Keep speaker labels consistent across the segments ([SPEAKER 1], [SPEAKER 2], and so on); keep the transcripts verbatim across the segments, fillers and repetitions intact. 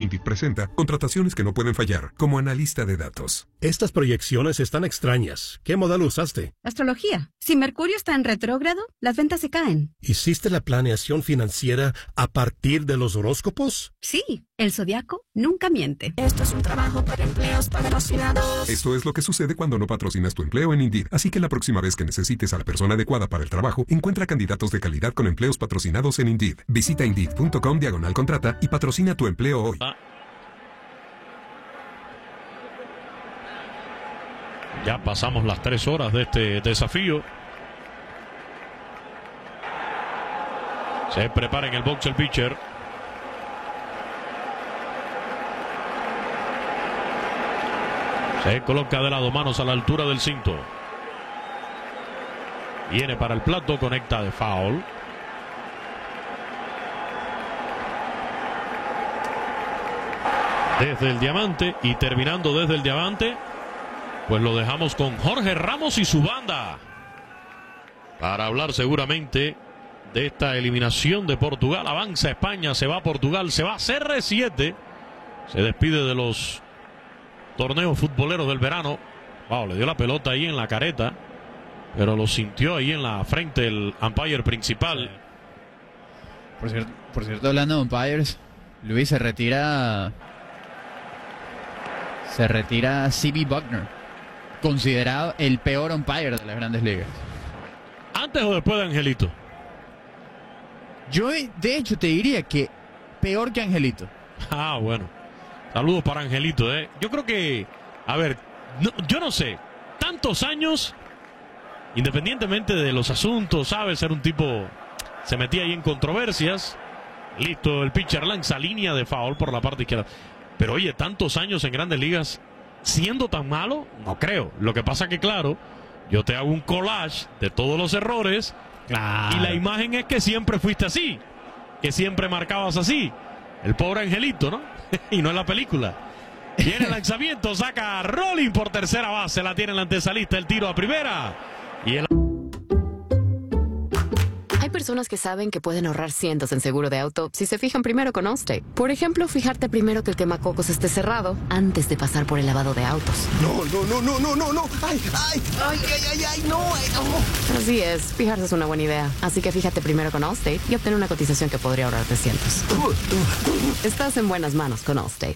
[SPEAKER 1] Indeed presenta contrataciones que no pueden fallar, como analista de datos.
[SPEAKER 2] Estas proyecciones están extrañas. ¿Qué modelo usaste?
[SPEAKER 3] Astrología. Si Mercurio está en retrógrado, las ventas se caen.
[SPEAKER 2] ¿Hiciste la planeación financiera a partir de los horóscopos?
[SPEAKER 3] Sí, el zodiaco nunca miente.
[SPEAKER 4] Esto es un trabajo para empleos patrocinados.
[SPEAKER 1] Esto es lo que sucede cuando no patrocinas tu empleo en Indeed. Así que la próxima vez que necesites a la persona adecuada para el trabajo, encuentra candidatos de calidad con empleos patrocinados en Indeed. Visita Indeed.com diagonal contrata y patrocina tu empleo hoy.
[SPEAKER 5] Ah. Ya pasamos las tres horas de este desafío. Se prepara en el box el pitcher. Se coloca de lado, manos a la altura del cinto. Viene para el plato, conecta de foul. Desde el diamante y terminando desde el diamante, pues lo dejamos con Jorge Ramos y su banda para hablar seguramente de esta eliminación de Portugal. Avanza España, se va a Portugal, se va a C R siete. Se despide de los torneos futboleros del verano. Wow, le dio la pelota ahí en la careta, pero lo sintió ahí en la frente el umpire principal.
[SPEAKER 6] Por cierto, por cierto hablando de umpires, Luis, se retira se retira C B Buckner, considerado el peor umpire de las Grandes Ligas.
[SPEAKER 5] ¿Antes o después de Angelito?
[SPEAKER 6] Yo de hecho te diría que peor que Angelito.
[SPEAKER 5] Ah, bueno. Saludos para Angelito, ¿eh? Yo creo que, a ver, no, yo no sé, tantos años, independientemente de los asuntos, ¿sabes? Ser un tipo, se metía ahí en controversias. Listo, el pitcher lanza línea de foul por la parte izquierda. Pero oye, tantos años en Grandes Ligas, siendo tan malo, no creo. Lo que pasa que, claro, yo te hago un collage de todos los errores. Claro. Y la imagen es que siempre fuiste así, que siempre marcabas así. El pobre Angelito, ¿no? Y no en la película. Viene el lanzamiento, saca a Rolling por tercera base, la tiene el antesalista, el tiro a primera. Y el...
[SPEAKER 7] Hay personas que saben que pueden ahorrar cientos en seguro de auto si se fijan primero con Allstate. Por ejemplo, fijarte primero que el quemacocos esté cerrado antes de pasar por el lavado de autos.
[SPEAKER 8] No, no, no, no, no, no, no. Ay, ay, ay, ay, ay, ay, no, ay, no.
[SPEAKER 7] Así es, fijarse es una buena idea. Así que fíjate primero con Allstate y obtén una cotización que podría ahorrarte cientos. Estás en buenas manos con Allstate.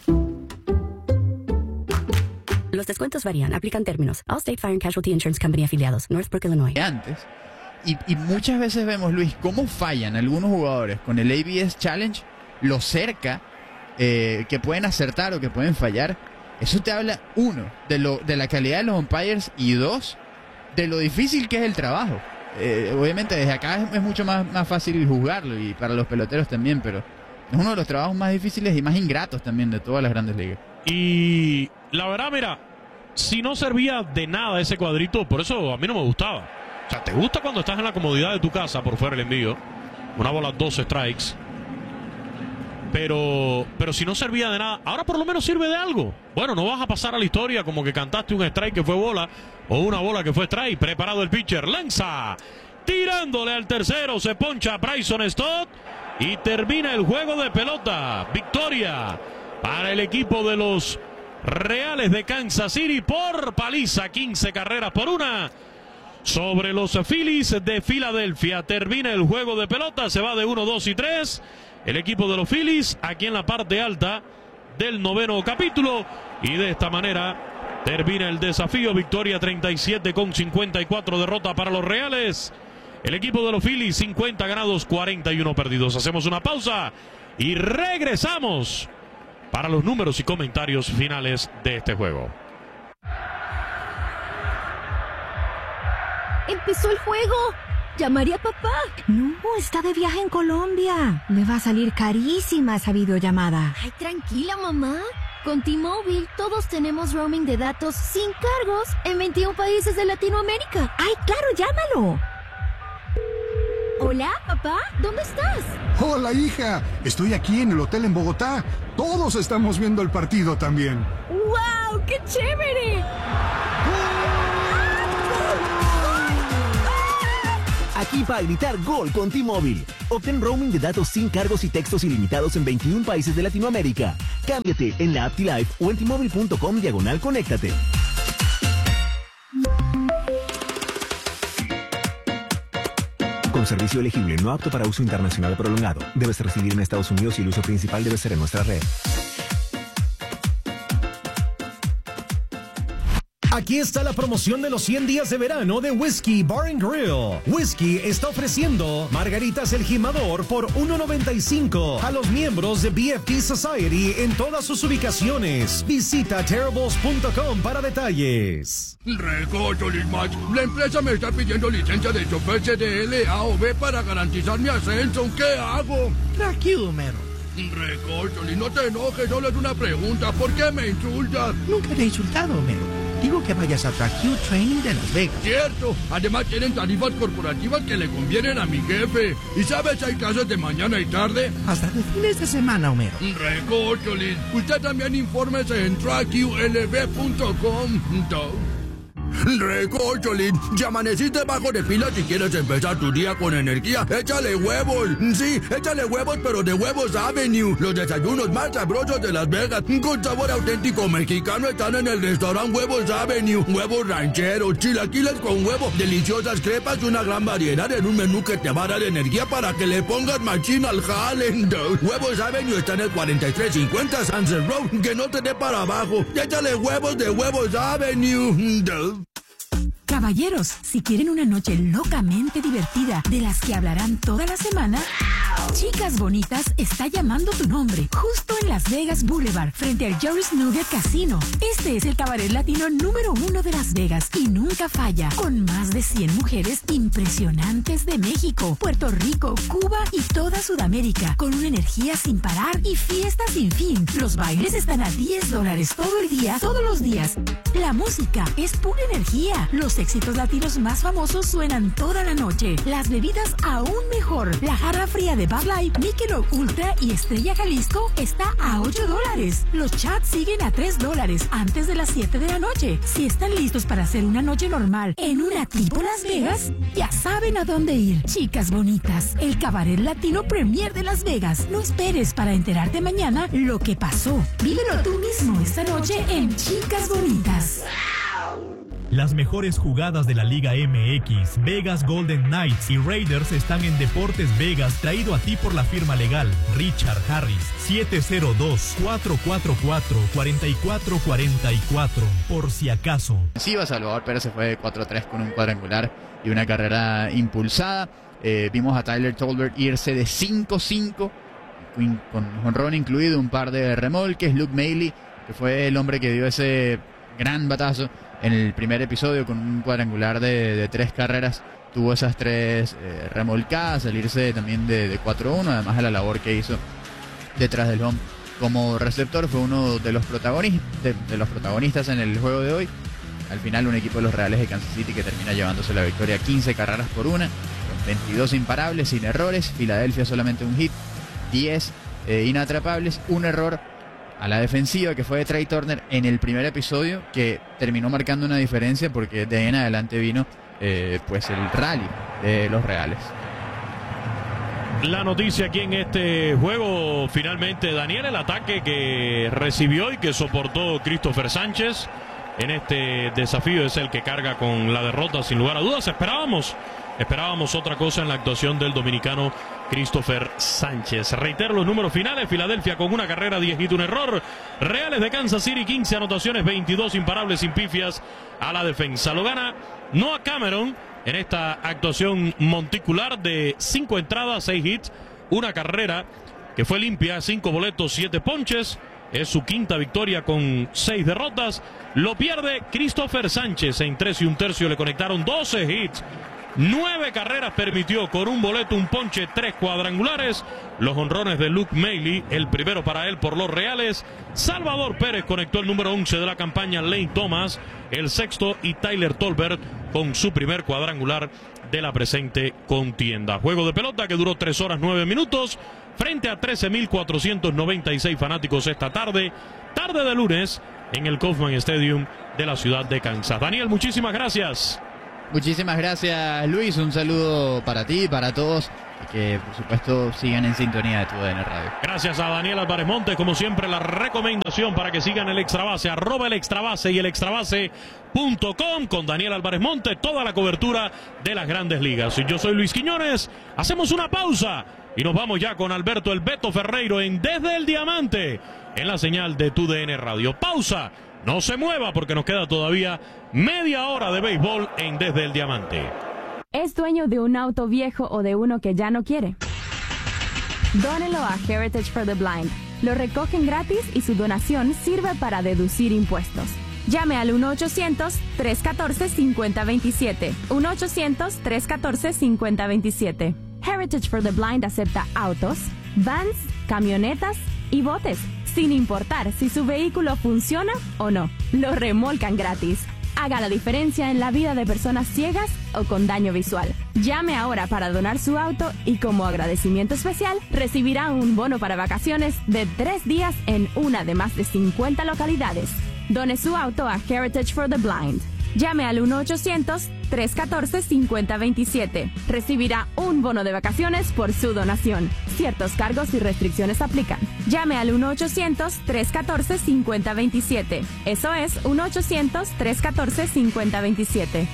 [SPEAKER 9] Los descuentos varían, aplican términos. Allstate Fire and Casualty Insurance Company afiliados, Northbrook, Illinois.
[SPEAKER 6] Antes. Y, y muchas veces vemos, Luis, cómo fallan algunos jugadores con el A B S Challenge, lo cerca eh, que pueden acertar o que pueden fallar. Eso te habla, uno, de, lo, de la calidad de los umpires y dos, de lo difícil que es el trabajo. Eh, obviamente desde acá es, es mucho más, más fácil juzgarlo y para los peloteros también, pero es uno de los trabajos más difíciles y más ingratos también de todas las Grandes Ligas.
[SPEAKER 5] Y la verdad, mira, si no servía de nada ese cuadrito, por eso a mí no me gustaba. O sea, te gusta cuando estás en la comodidad de tu casa, por fuera el envío. Una bola, dos strikes. Pero, pero si no servía de nada, ahora por lo menos sirve de algo. Bueno, no vas a pasar a la historia como que cantaste un strike que fue bola o una bola que fue strike. Preparado el pitcher, lanza, tirándole al tercero, se poncha Bryson Stott y termina el juego de pelota. Victoria para el equipo de los Reales de Kansas City por paliza, quince carreras por una. Sobre los Phillies de Filadelfia. Termina el juego de pelota. Se va de uno, dos y tres. El equipo de los Phillies aquí en la parte alta del noveno capítulo. Y de esta manera termina el desafío. Victoria treinta y siete con cincuenta y cuatro. Derrota para los Reales. El equipo de los Phillies cincuenta ganados, cuarenta y uno perdidos. Hacemos una pausa y regresamos para los números y comentarios finales de este juego.
[SPEAKER 10] ¡Empezó el juego! ¿Llamaré a papá?
[SPEAKER 11] No, está de viaje en Colombia. Le va a salir carísima esa videollamada.
[SPEAKER 10] Ay, tranquila, mamá. Con T-Mobile todos tenemos roaming de datos sin cargos en veintiún países de Latinoamérica.
[SPEAKER 11] ¡Ay, claro, llámalo!
[SPEAKER 10] Hola, papá, ¿dónde estás?
[SPEAKER 12] Hola, hija. Estoy aquí en el hotel en Bogotá. Todos estamos viendo el partido también.
[SPEAKER 10] ¡Wow! ¡Qué chévere!
[SPEAKER 13] Aquí y para gritar gol con T-Mobile. Obtén roaming de datos sin cargos y textos ilimitados en veintiún países de Latinoamérica. Cámbiate en la app T-Life o en T-Mobile punto com diagonal conéctate. Con servicio elegible, no apto para uso internacional prolongado. Debes residir en Estados Unidos y el uso principal debe ser en nuestra red.
[SPEAKER 14] Aquí está la promoción de los cien días de verano de Whiskey Bar and Grill. Whiskey está ofreciendo margaritas El Jimador por uno noventa y cinco a los miembros de B F T Society en todas sus ubicaciones. Visita terribles punto com para detalles.
[SPEAKER 15] Recócholis, Max. La empresa me está pidiendo licencia de chofer C D L, A o B para garantizar mi ascenso. ¿Qué hago?
[SPEAKER 16] Tranquilo, Homero.
[SPEAKER 15] Recócholis, no te enojes, solo es una pregunta. ¿Por qué me insultas?
[SPEAKER 16] Nunca te he insultado, Homero. Digo que vayas a Track Training de Las Vegas.
[SPEAKER 15] Cierto. Además tienen tarifas corporativas que le convienen a mi jefe. ¿Y sabes, hay clases de mañana y tarde?
[SPEAKER 16] Hasta de fines de semana, Homero.
[SPEAKER 15] Recócholis. Usted también infórmese en track U L B punto com. Recócholis, ya amaneciste bajo de pila. Si quieres empezar tu día con energía, échale huevos. Sí, échale huevos, pero de Huevos Avenue. Los desayunos más sabrosos de Las Vegas, con sabor auténtico mexicano, están en el restaurante Huevos Avenue. Huevos rancheros, chilaquiles con huevo, deliciosas crepas y una gran variedad en un menú que te va a dar energía para que le pongas machín al jale. Huevos Avenue está en el cuarenta y tres cincuenta Sunset Road. Que no te dé para abajo. Échale huevos de Huevos Avenue.
[SPEAKER 17] Caballeros, si quieren una noche locamente divertida, de las que hablarán toda la semana, Chicas Bonitas está llamando tu nombre, justo en Las Vegas Boulevard, frente al Joe's Nugget Casino. Este es el cabaret latino número uno de Las Vegas y nunca falla, con más de cien mujeres impresionantes de México, Puerto Rico, Cuba y toda Sudamérica, con una energía sin parar y fiesta sin fin. Los bailes están a diez dólares todo el día, todos los días. La música es pura energía. Los éxitos latinos más famosos suenan toda la noche. Las bebidas aún mejor. La jarra fría de Bud Light, Michelob Ultra y Estrella Jalisco está a ocho dólares. Los chats siguen a tres dólares antes de las siete de la noche. Si están listos para hacer una noche normal en una tipo Las Vegas, ya saben a dónde ir. Chicas Bonitas, el cabaret latino premier de Las Vegas. No esperes para enterarte mañana lo que pasó. Vívelo tú mismo esta noche en Chicas Bonitas.
[SPEAKER 18] Las mejores jugadas de la Liga M X, Vegas Golden Knights y Raiders están en Deportes Vegas, traído a ti por la firma legal Richard Harris. siete cero dos, cuatro cuatro cuatro, cuatro cuatro cuatro cuatro, por si acaso.
[SPEAKER 6] Sí, Salvador Pérez se fue de cuatro tres con un cuadrangular y una carrera impulsada. Eh, vimos a Tyler Tolbert irse de cinco cinco, con jonrón incluido, un par de remolques. Luke Mailey, que fue el hombre que dio ese gran batazo en el primer episodio con un cuadrangular de, de tres carreras, tuvo esas tres eh, remolcadas, salirse también de, de cuatro uno, además de la labor que hizo detrás del home como receptor. Fue uno de los protagonistas, de, de los protagonistas en el juego de hoy. Al final, un equipo de los Reales de Kansas City que termina llevándose la victoria, quince carreras por una, con veintidós imparables, sin errores. Filadelfia solamente un hit, diez eh, inatrapables, un error a la defensiva que fue de Trey Turner en el primer episodio, que terminó marcando una diferencia porque de ahí en adelante vino eh, pues el rally de los Reales.
[SPEAKER 5] La noticia aquí en este juego, finalmente, Daniel, el ataque que recibió y que soportó Christopher Sánchez en este desafío es el que carga con la derrota, sin lugar a dudas. Esperábamos Esperábamos otra cosa en la actuación del dominicano Christopher Sánchez. Reitero los números finales: Filadelfia con una carrera, diez hits, un error. Reales de Kansas City, quince anotaciones, veintidós imparables sin pifias a la defensa. Lo gana Noah Cameron en esta actuación monticular de cinco entradas, seis hits, una carrera que fue limpia, cinco boletos, siete ponches. Es su quinta victoria con seis derrotas. Lo pierde Christopher Sánchez. En tres y un tercio le conectaron doce hits. Nueve carreras permitió con un boleto, un ponche, tres cuadrangulares. Los honrones de Luke Mailey, el primero para él por los Reales. Salvador Pérez conectó el número once de la campaña, Lane Thomas el sexto y Tyler Tolbert con su primer cuadrangular de la presente contienda. Juego de pelota que duró tres horas nueve minutos frente a trece mil cuatrocientos noventa y seis fanáticos esta tarde, tarde de lunes en el Kauffman Stadium de la ciudad de Kansas. Daniel, muchísimas gracias.
[SPEAKER 6] Muchísimas gracias, Luis. Un saludo para ti y para todos. Y que, por supuesto, sigan en sintonía de tu D N Radio.
[SPEAKER 5] Gracias a Daniel Álvarez Montes. Como siempre, la recomendación para que sigan el Extrabase, arroba el Extrabase y el Extrabase punto com con Daniel Álvarez Montes. Toda la cobertura de las grandes ligas. Yo soy Luis Quiñones. Hacemos una pausa y nos vamos ya con Alberto El Beto Ferreiro en Desde el Diamante, en la señal de tu D N Radio. Pausa. No se mueva porque nos queda todavía media hora de béisbol en Desde el Diamante.
[SPEAKER 19] ¿Es dueño de un auto viejo o de uno que ya no quiere? Dónelo a Heritage for the Blind. Lo recogen gratis y su donación sirve para deducir impuestos. Llame al uno ochocientos, tres catorce, cincuenta veintisiete. uno ochocientos, tres catorce, cincuenta veintisiete. Heritage for the Blind acepta autos, vans, camionetas y botes, sin importar si su vehículo funciona o no. Lo remolcan gratis. Haga la diferencia en la vida de personas ciegas o con daño visual. Llame ahora para donar su auto y como agradecimiento especial recibirá un bono para vacaciones de tres días en una de más de cincuenta localidades. Done su auto a Heritage for the Blind. Llame al uno ochocientos, tres catorce, cincuenta veintisiete. Recibirá un bono de vacaciones por su donación. Ciertos cargos y restricciones aplican. Llame al uno ochocientos, tres catorce, cincuenta veintisiete. Eso es uno ochocientos, tres catorce, cincuenta veintisiete.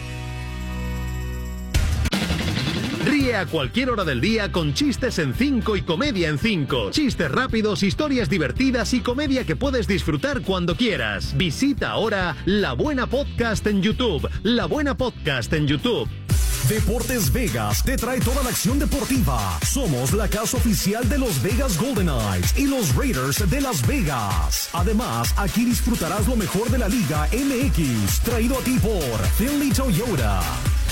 [SPEAKER 20] Ríe a cualquier hora del día con chistes en cinco y comedia en cinco. Chistes rápidos, historias divertidas y comedia que puedes disfrutar cuando quieras. Visita ahora La Buena Podcast en YouTube. La Buena Podcast en YouTube.
[SPEAKER 14] Deportes Vegas te trae toda la acción deportiva. Somos la casa oficial de los Vegas Golden Knights y los Raiders de Las Vegas. Además, aquí disfrutarás lo mejor de la Liga M X, traído a ti por Finley Toyota.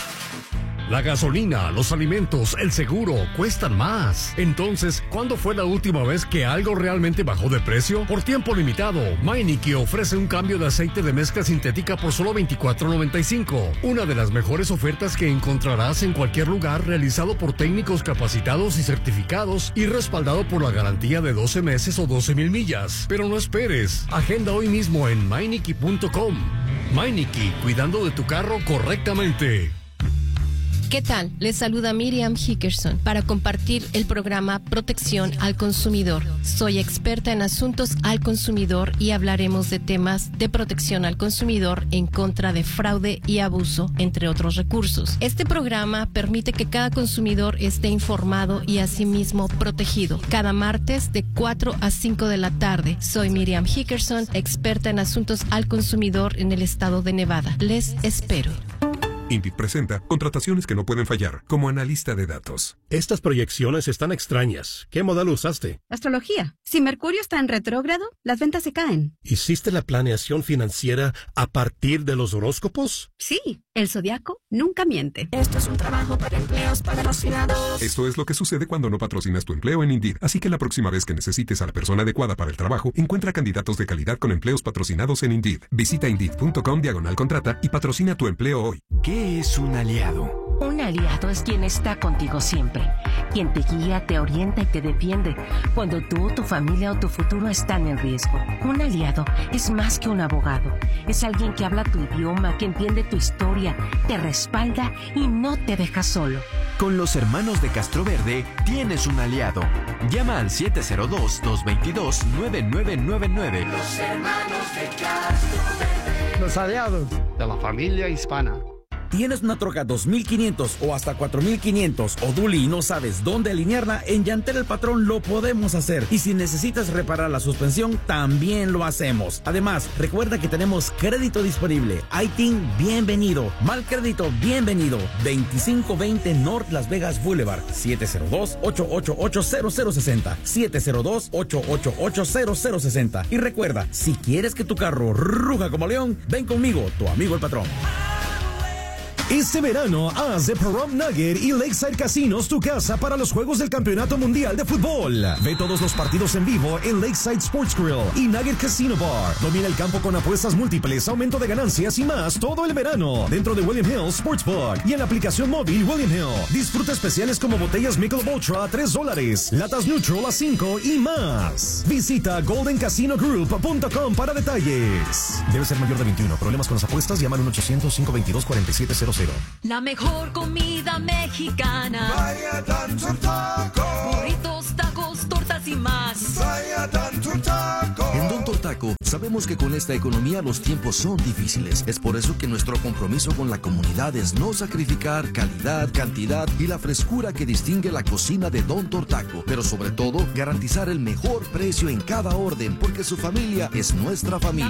[SPEAKER 2] La gasolina, los alimentos, el seguro cuestan más. Entonces, ¿cuándo fue la última vez que algo realmente bajó de precio? Por tiempo limitado, Meineke ofrece un cambio de aceite de mezcla sintética por solo veinticuatro noventa y cinco. Una de las mejores ofertas que encontrarás en cualquier lugar, realizado por técnicos capacitados y certificados y respaldado por la garantía de doce meses o doce mil millas. Pero no esperes. Agenda hoy mismo en Meineke punto com. Meineke, cuidando de tu carro correctamente.
[SPEAKER 21] ¿Qué tal? Les saluda Miriam Hickerson para compartir el programa Protección al Consumidor. Soy experta en asuntos al consumidor y hablaremos de temas de protección al consumidor en contra de fraude y abuso, entre otros recursos. Este programa permite que cada consumidor esté informado y asimismo protegido. Cada martes de cuatro a cinco de la tarde. Soy Miriam Hickerson, experta en asuntos al consumidor en el estado de Nevada. Les espero.
[SPEAKER 1] Indeed presenta contrataciones que no pueden fallar, como analista de datos.
[SPEAKER 2] Estas proyecciones están extrañas. ¿Qué modelo usaste?
[SPEAKER 3] Astrología. Si Mercurio está en retrógrado, las ventas se caen.
[SPEAKER 2] ¿Hiciste la planeación financiera a partir de los horóscopos?
[SPEAKER 3] Sí, el zodiaco nunca miente.
[SPEAKER 4] Esto es un trabajo para empleos patrocinados.
[SPEAKER 1] Esto es lo que sucede cuando no patrocinas tu empleo en Indeed. Así que la próxima vez que necesites a la persona adecuada para el trabajo, encuentra candidatos de calidad con empleos patrocinados en Indeed. Visita Indeed punto com diagonal contrata y patrocina tu empleo hoy.
[SPEAKER 22] ¿Qué es un aliado? Un aliado es quien está contigo siempre, quien te guía, te orienta y te defiende cuando tú, tu familia o tu futuro están en riesgo. Un aliado es más que un abogado, es alguien que habla tu idioma, que entiende tu historia, te respalda y no te deja solo.
[SPEAKER 23] Con los hermanos de Castroverde tienes un aliado. Llama al siete cero dos, dos dos dos, nueve nueve nueve nueve.
[SPEAKER 4] Los hermanos de Castroverde.
[SPEAKER 24] Los aliados de la familia hispana.
[SPEAKER 25] ¿Tienes una troca dos mil quinientos o hasta cuatro mil quinientos o Dually y no sabes dónde alinearla? En Llantera El Patrón lo podemos hacer. Y si necesitas reparar la suspensión, también lo hacemos. Además, recuerda que tenemos crédito disponible. I T I N, bienvenido. Mal crédito, bienvenido. veinticinco veinte North Las Vegas Boulevard. siete cero dos, ocho ocho ocho, cero cero seis cero. siete cero dos, ocho ocho ocho, cero cero seis cero. Y recuerda, si quieres que tu carro ruja como león, ven conmigo, tu amigo el patrón.
[SPEAKER 14] Este verano, haz de Pahrump Nugget y Lakeside Casinos tu casa para los Juegos del Campeonato Mundial de Fútbol. Ve todos los partidos en vivo en Lakeside Sports Grill y Nugget Casino Bar. Domina el campo con apuestas múltiples, aumento de ganancias y más todo el verano dentro de William Hill Sportsbook y en la aplicación móvil William Hill. Disfruta especiales como botellas Michelob Ultra a tres dólares, latas Neutral a cinco y más. Visita golden casino group punto com para detalles. Debe ser mayor de veintiuno. Problemas con las apuestas, llama al uno ochocientos, cinco dos dos, cuatro siete cero cero. cero.
[SPEAKER 7] La mejor comida mexicana.
[SPEAKER 4] Vaya Don Taco.
[SPEAKER 7] Burritos, tacos, tortas y más.
[SPEAKER 4] Vaya Don Taco.
[SPEAKER 8] En Don Taco sabemos que con esta economía los tiempos son difíciles. Es por eso que nuestro compromiso con la comunidad es no sacrificar calidad, cantidad y la frescura que distingue la cocina de Don Taco. Pero sobre todo, garantizar el mejor precio en cada orden, porque su familia es nuestra familia.